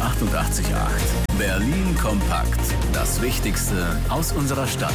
88,8. Berlin kompakt. Das Wichtigste aus unserer Stadt.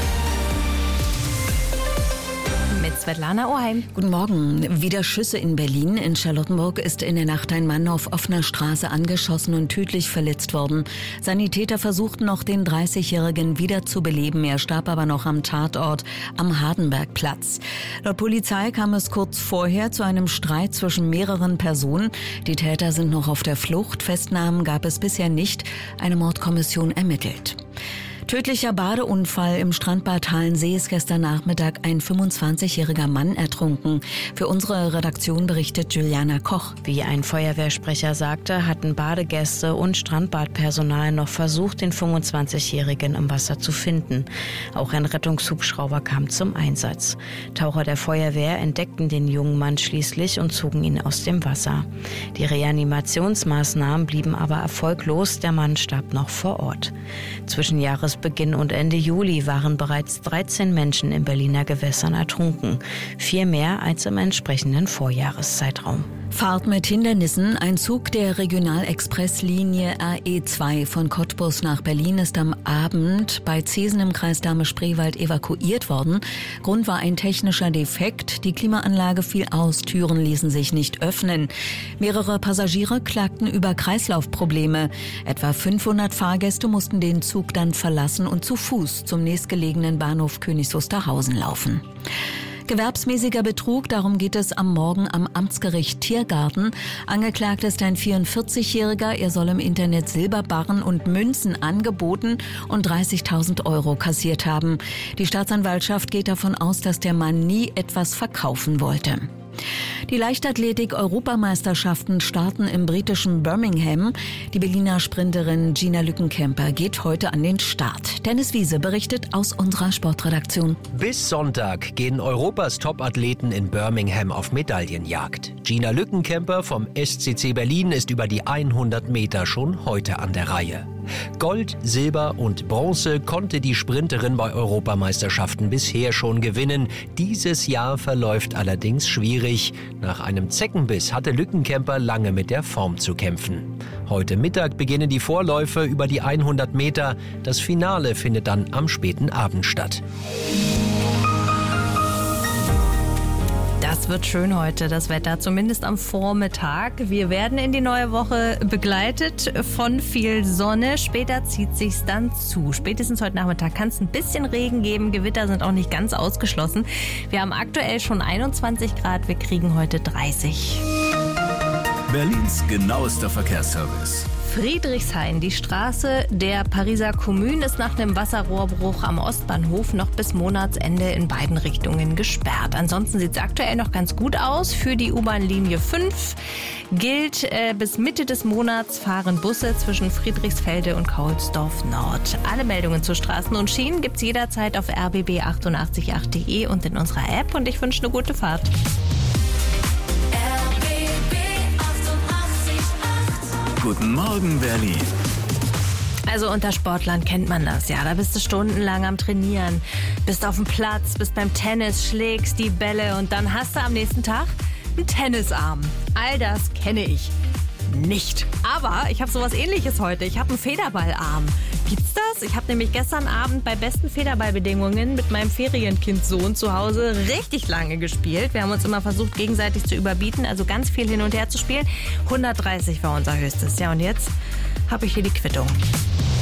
Mit Svetlana Oheim. Guten Morgen. Wieder Schüsse in Berlin. In Charlottenburg ist in der Nacht ein Mann auf offener Straße angeschossen und tödlich verletzt worden. Sanitäter versuchten noch, den 30-Jährigen wieder zu beleben. Er starb aber noch am Tatort am Hardenbergplatz. Laut Polizei kam es kurz vorher zu einem Streit zwischen mehreren Personen. Die Täter sind noch auf der Flucht. Festnahmen gab es bisher nicht. Eine Mordkommission ermittelt. Tödlicher Badeunfall im Strandbad Halensee ist gestern Nachmittag ein 25-jähriger Mann ertrunken. Für unsere Redaktion berichtet Juliana Koch. Wie ein Feuerwehrsprecher sagte, hatten Badegäste und Strandbadpersonal noch versucht, den 25-jährigen im Wasser zu finden. Auch ein Rettungshubschrauber kam zum Einsatz. Taucher der Feuerwehr entdeckten den jungen Mann schließlich und zogen ihn aus dem Wasser. Die Reanimationsmaßnahmen blieben aber erfolglos. Der Mann starb noch vor Ort. Zwischen Jahresbeginn und Ende Juli waren bereits 13 Menschen in Berliner Gewässern ertrunken. 4 mehr als im entsprechenden Vorjahreszeitraum. Fahrt mit Hindernissen. Ein Zug der Regionalexpresslinie RE2 von Cottbus nach Berlin ist am Abend bei Zesen im Kreis Dahme-Spreewald evakuiert worden. Grund war ein technischer Defekt. Die Klimaanlage fiel aus, Türen ließen sich nicht öffnen. Mehrere Passagiere klagten über Kreislaufprobleme. Etwa 500 Fahrgäste mussten den Zug dann verlassen und zu Fuß zum nächstgelegenen Bahnhof Königs Wusterhausen laufen. Gewerbsmäßiger Betrug, darum geht es am Morgen am Amtsgericht Tiergarten. Angeklagt ist ein 44-Jähriger. Er soll im Internet Silberbarren und Münzen angeboten und 30.000 Euro kassiert haben. Die Staatsanwaltschaft geht davon aus, dass der Mann nie etwas verkaufen wollte. Die Leichtathletik-Europameisterschaften starten im britischen Birmingham. Die Berliner Sprinterin Gina Lückenkämper geht heute an den Start. Dennis Wiese berichtet aus unserer Sportredaktion. Bis Sonntag gehen Europas Top-Athleten in Birmingham auf Medaillenjagd. Gina Lückenkämper vom SCC Berlin ist über die 100 Meter schon heute an der Reihe. Gold, Silber und Bronze konnte die Sprinterin bei Europameisterschaften bisher schon gewinnen. Dieses Jahr verläuft allerdings schwierig. Nach einem Zeckenbiss hatte Lückenkämper lange mit der Form zu kämpfen. Heute Mittag beginnen die Vorläufe über die 100 Meter. Das Finale findet dann am späten Abend statt. Das wird schön heute, das Wetter, zumindest am Vormittag. Wir werden in die neue Woche begleitet von viel Sonne. Später zieht sich's dann zu. Spätestens heute Nachmittag kann es ein bisschen Regen geben. Gewitter sind auch nicht ganz ausgeschlossen. Wir haben aktuell schon 21 Grad, wir kriegen heute 30. Berlins genauester Verkehrsservice. Friedrichshain, die Straße der Pariser Kommune, ist nach einem Wasserrohrbruch am Ostbahnhof noch bis Monatsende in beiden Richtungen gesperrt. Ansonsten sieht es aktuell noch ganz gut aus. Für die U-Bahn-Linie 5 gilt, bis Mitte des Monats fahren Busse zwischen Friedrichsfelde und Kaulsdorf Nord. Alle Meldungen zu Straßen und Schienen gibt es jederzeit auf rbb888.de und in unserer App. Und ich wünsche eine gute Fahrt. Guten Morgen, Berlin. Also unter Sportlern kennt man das, ja. Da bist du stundenlang am Trainieren, bist auf dem Platz, bist beim Tennis, schlägst die Bälle und dann hast du am nächsten Tag einen Tennisarm. All das kenne ich nicht. Aber ich habe sowas Ähnliches heute. Ich habe einen Federballarm. Gibt's das? Ich habe nämlich gestern Abend bei besten Federballbedingungen mit meinem Ferienkindsohn zu Hause richtig lange gespielt. Wir haben uns immer versucht, gegenseitig zu überbieten, also ganz viel hin und her zu spielen. 130 war unser höchstes. Ja, und jetzt habe ich hier die Quittung.